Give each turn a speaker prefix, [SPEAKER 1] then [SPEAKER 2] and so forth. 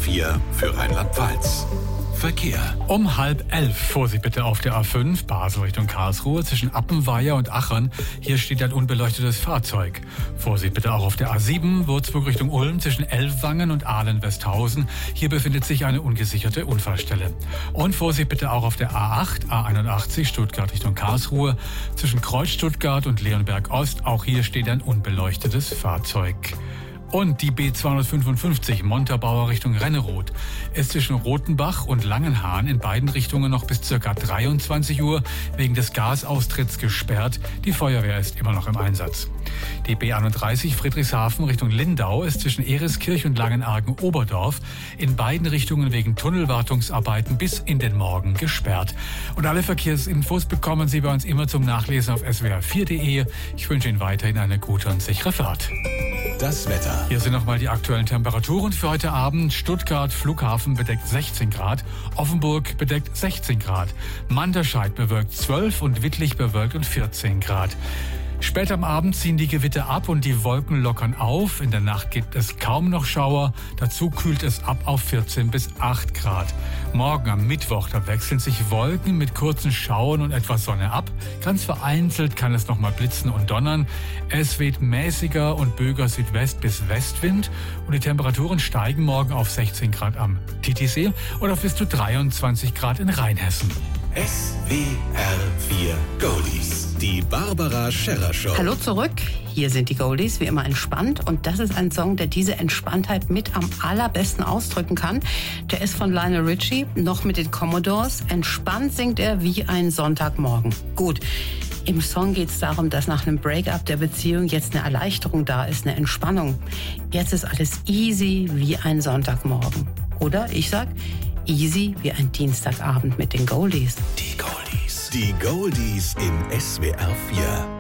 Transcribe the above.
[SPEAKER 1] 4 für Rheinland-Pfalz. Verkehr.
[SPEAKER 2] Um 10:30 Vorsicht bitte auf der A5 Basel Richtung Karlsruhe zwischen Appenweier und Achern. Hier steht ein unbeleuchtetes Fahrzeug. Vorsicht bitte auch auf der A7 Würzburg Richtung Ulm zwischen Ellwangen und Ahlen-Westhausen. Hier befindet sich eine ungesicherte Unfallstelle. Und Vorsicht bitte auch auf der A8 A81 Stuttgart Richtung Karlsruhe zwischen Kreuz Stuttgart und Leonberg Ost. Auch hier steht ein unbeleuchtetes Fahrzeug. Und die B255 Montabaur Richtung Renneroth ist zwischen Rothenbach und Langenhahn in beiden Richtungen noch bis ca. 23 Uhr wegen des Gasaustritts gesperrt. Die Feuerwehr ist immer noch im Einsatz. Die B31 Friedrichshafen Richtung Lindau ist zwischen Ereskirch und Langenargen-Oberdorf in beiden Richtungen wegen Tunnelwartungsarbeiten bis in den Morgen gesperrt. Und alle Verkehrsinfos bekommen Sie bei uns immer zum Nachlesen auf swr4.de. Ich wünsche Ihnen weiterhin eine gute und sichere Fahrt.
[SPEAKER 1] Das Wetter.
[SPEAKER 2] Hier sind nochmal die aktuellen Temperaturen für heute Abend. Stuttgart Flughafen bedeckt 16 Grad, Offenburg bedeckt 16 Grad, Manderscheid bewölkt 12 und Wittlich bewölkt und 14 Grad. Später am Abend ziehen die Gewitter ab und die Wolken lockern auf. In der Nacht gibt es kaum noch Schauer. Dazu kühlt es ab auf 14 bis 8 Grad. Morgen am Mittwoch, da wechseln sich Wolken mit kurzen Schauern und etwas Sonne ab. Ganz vereinzelt kann es noch mal blitzen und donnern. Es weht mäßiger und böiger Südwest- bis Westwind. Und die Temperaturen steigen morgen auf 16 Grad am Titisee und auf bis zu 23 Grad in Rheinhessen.
[SPEAKER 1] SWR4 Goldies. Die Barbara Scherrer Show.
[SPEAKER 3] Hallo zurück, hier sind die Goldies, wie immer entspannt. Und das ist ein Song, der diese Entspanntheit mit am allerbesten ausdrücken kann. Der ist von Lionel Richie, noch mit den Commodores. Entspannt singt er wie ein Sonntagmorgen. Gut, im Song geht es darum, dass nach einem Break-up der Beziehung jetzt eine Erleichterung da ist, eine Entspannung. Jetzt ist alles easy wie ein Sonntagmorgen. Oder ich sag, easy wie ein Dienstagabend mit den Goldies.
[SPEAKER 1] Die Goldies. Die Goldies in SWR4.